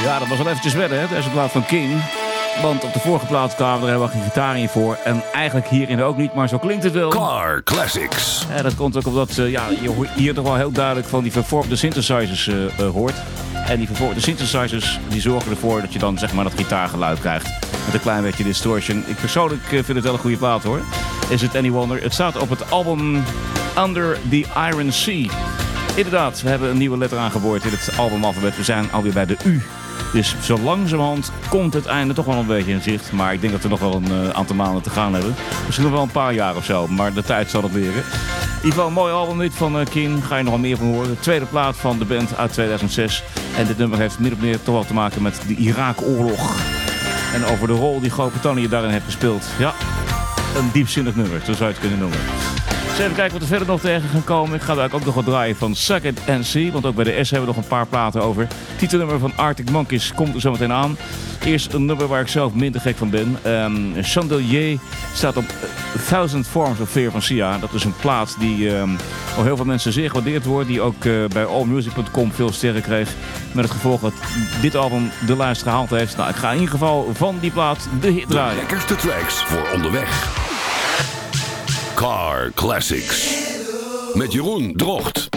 Ja, dat was wel eventjes wedden, hè, deze plaat van King. Want op de vorige plaat kwamen er helemaal geen gitaar in voor. En eigenlijk hierin ook niet, maar zo klinkt het wel. Car Classics. Ja, dat komt ook omdat je hier toch wel heel duidelijk van die vervormde synthesizers hoort. En die vervormde synthesizers die zorgen ervoor dat je dan zeg maar dat gitaargeluid krijgt. Met een klein beetje distortion. Ik persoonlijk vind het wel een goede plaat hoor. Is it any wonder? Het staat op het album Under the Iron Sea. Inderdaad, we hebben een nieuwe letter aangeboord in het albumalfabet. We zijn alweer bij de U. Dus zo langzamerhand komt het einde toch wel een beetje in zicht. Maar ik denk dat we nog wel een aantal maanden te gaan hebben. Misschien nog wel een paar jaar of zo. Maar de tijd zal het leren. In ieder geval een mooi album dit van King. Ga je nog wel meer van horen. De tweede plaat van de band uit 2006. En dit nummer heeft min of meer toch wel te maken met de Irak-oorlog. En over de rol die Groot-Brittannië daarin heeft gespeeld. Ja, een diepzinnig nummer. Zo zou je het kunnen noemen. Dus even kijken wat er verder nog tegen gaan komen. Ik ga daar ook nog wat draaien van Suck It and See. Want ook bij de S hebben we nog een paar platen over. Titelnummer van Arctic Monkeys komt er zo meteen aan. Eerst een nummer waar ik zelf minder gek van ben. Chandelier staat op 1000 Forms of Fear van Sia. Dat is een plaat die door heel veel mensen zeer gewaardeerd wordt. Die ook bij allmusic.com veel sterren kreeg. Met het gevolg dat dit album de lijst gehaald heeft. Nou, ik ga in ieder geval van die plaat de hit draaien. De lekkerste tracks voor onderweg. Car Classics. Met Jeroen Drocht.